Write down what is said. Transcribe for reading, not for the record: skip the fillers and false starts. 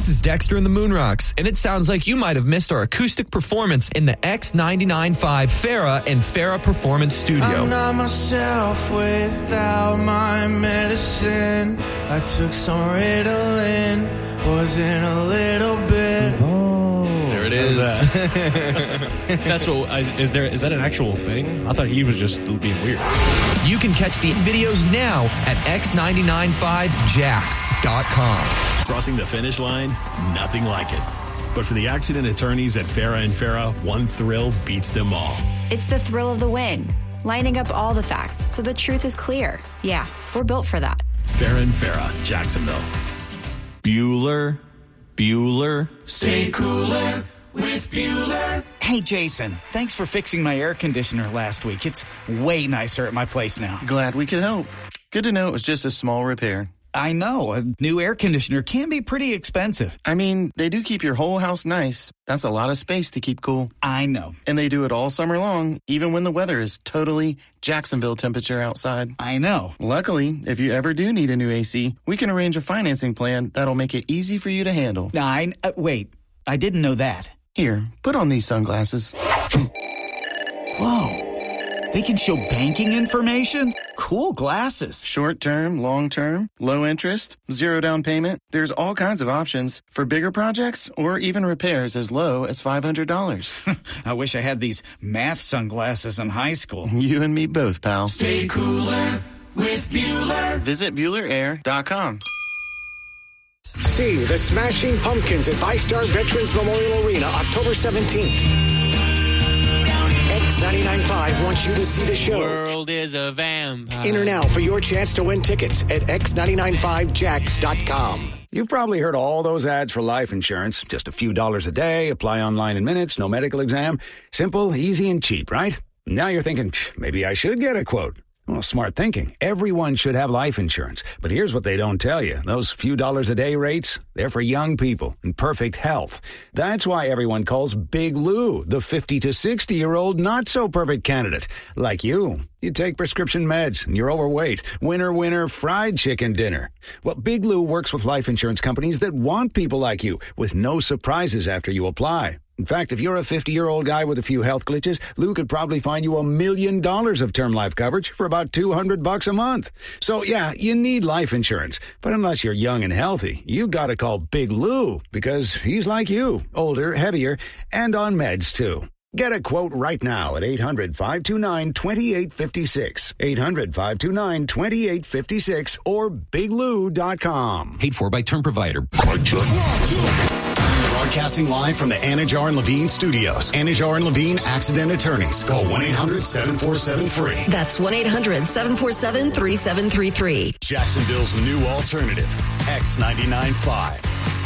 This is Dexter and the Moonrocks, and it sounds like you might have missed our acoustic performance in the X99.5 Farrah and Farrah Performance Studio. I'm not myself without my medicine. I took some Ritalin, wasn't a little bit. There it is. That's what is that an actual thing? I thought he was just being weird. You can catch the videos now at x995jax.com. Crossing the finish line, nothing like it. But for the accident attorneys at Farrah and Farrah, one thrill beats them all. It's the thrill of the win. Lining up all the facts so the truth is clear. Yeah, we're built for that. Farrah and Farrah, Jacksonville. Bueller, stay cooler with Bueller. Hey, Jason, thanks for fixing my air conditioner last week. It's way nicer at my place now. Glad we could help. Good to know it was just a small repair. I know. A new air conditioner can be pretty expensive. I mean, they do keep your whole house nice. That's a lot of space to keep cool. I know. And they do it all summer long, even when the weather is totally Jacksonville temperature outside. I know. Luckily, if you ever do need a new AC, we can arrange a financing plan that'll make it easy for you to handle. Wait, I didn't know that. Here, put on these sunglasses. Whoa. They can show banking information? Cool glasses. Short term, long term, low interest, zero down payment. There's all kinds of options for bigger projects or even repairs as low as $500. I wish I had these math sunglasses in high school. You and me both, pal. Stay cooler with Bueller. Visit BuellerAir.com. See the Smashing Pumpkins at ViStar Veterans Memorial Arena October 17th. X99.5 wants you to see the show. World is a vampire. Enter now for your chance to win tickets at x995jax.com. You've probably heard all those ads for life insurance. Just a few dollars a day, apply online in minutes, no medical exam. Simple, easy, and cheap, right? Now you're thinking, maybe I should get a quote. Well, smart thinking. Everyone should have life insurance. But here's what they don't tell you. Those few dollars a day rates, they're for young people in perfect health. That's why everyone calls Big Lou the 50 to 60-year-old not-so-perfect candidate. Like you. You take prescription meds and you're overweight. Winner, fried chicken dinner. Well, Big Lou works with life insurance companies that want people like you with no surprises after you apply. In fact, if you're a 50-year-old guy with a few health glitches, Lou could probably find you $1 million of term life coverage for about $200 a month. So, yeah, you need life insurance. But unless you're young and healthy, you gotta call Big Lou because he's like you, older, heavier, and on meds, too. Get a quote right now at 800-529-2856. 800-529-2856 or biglou.com. Paid for by Term Provider. Broadcasting live from the Anajar and Levine studios. Anajar and Levine Accident Attorneys. Call 1-800-747-FREE. That's 1-800-747-3733. Jacksonville's new alternative, X99.5.